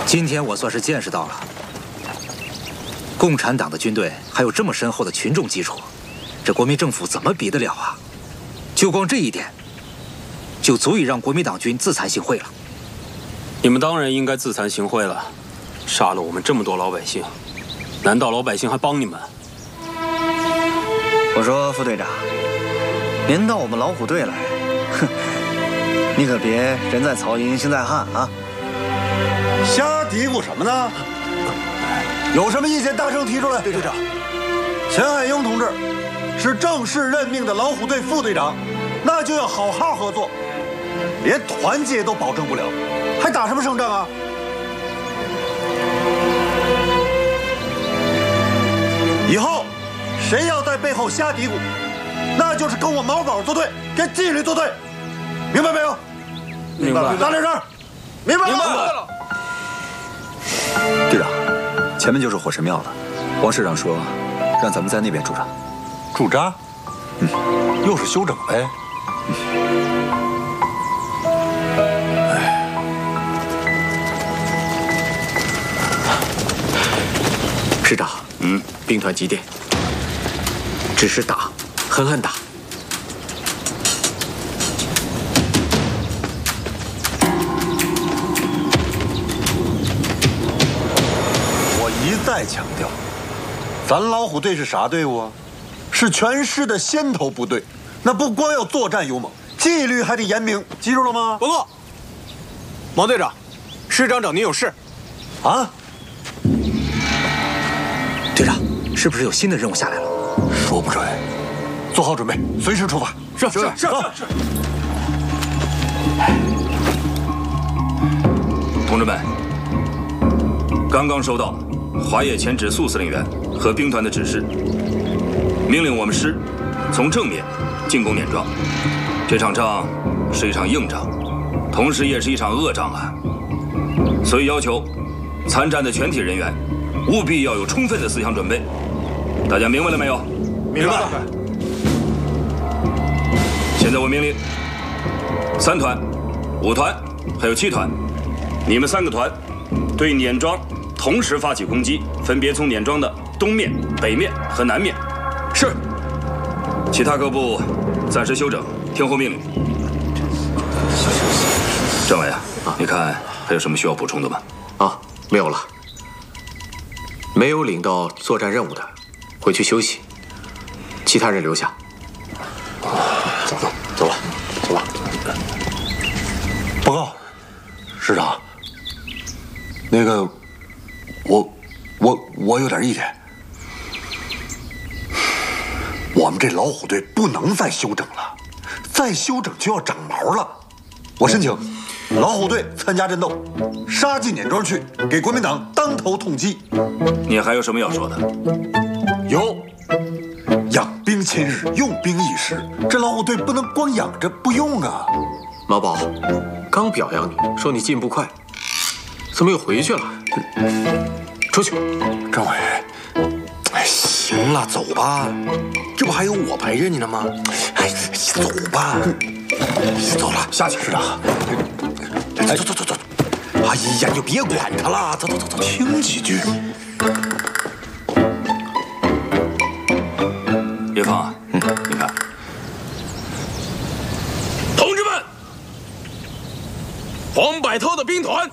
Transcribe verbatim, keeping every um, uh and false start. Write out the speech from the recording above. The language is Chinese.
今天我算是见识到了，共产党的军队还有这么深厚的群众基础，这国民政府怎么比得了啊？就光这一点，就足以让国民党军自惭形秽了。 你们当然应该自惭形秽了，杀了我们这么多老百姓，难道老百姓还帮你们？ 我说副队长，您到我们老虎队来，哼，你可别人在曹营心在汉啊！ 瞎嘀咕什么呢？有什么意见大声提出来。队长，钱海英同志是正式任命的老虎队副队长，那就要好好合作。连团结都保证不了，还打什么胜仗啊？以后谁要在背后瞎嘀咕，那就是跟我毛宝作对，跟纪律作对，明白没有？ 明白。 大点声，明白了。 明白了。 队长，前面就是火神庙了。王市长说，让咱们在那边驻扎。 驻扎？嗯，又是休整呗。 师长，嗯，兵团急电，只是打，狠狠打。 我一再强调，咱老虎队是啥队伍啊？是全师的先头部队。那不光要作战勇猛，纪律还得严明，记住了吗？ 报告，毛队长，师长找您有事。 啊？ 队长，是不是有新的任务下来了？ 说不准，做好准备，随时出发。 是是是走。 是。 同志们，刚刚收到华野前指宿司令员和兵团的指示，命令我们师从正面进攻碾庄。这场仗是一场硬仗，同时也是一场恶仗啊！所以要求参战的全体人员务必要有充分的思想准备。大家明白了没有？ 明白。 现在我命令三团、五团还有七团，你们三个团对碾庄同时发起攻击，分别从碾庄的东面、北面和南面。是。其他各部暂时休整，听候命令。政委啊，你看还有什么需要补充的吗？ 啊，没有了。没有领到作战任务的，回去休息；其他人留下。 走走走吧，走吧。报告，师长，那个，我我我有点意见。我们这老虎队不能再休整了，再休整就要长毛了。我申请老虎队参加战斗，杀进碾庄去，给国民党当头痛击。 你还有什么要说的？ 有，养兵千日，用兵一时，这老虎队不能光养着不用啊。 毛宝，刚表扬你说你进步快，怎么又回去了？出去。 政委，哎，行了，走吧，这不还有我陪着你呢吗？哎，走吧，走了，下去。师长，走走走走。哎呀，你就别管他了，走走走走，听几句。 叶芳，嗯，你看， 同志们，黄百韬的兵团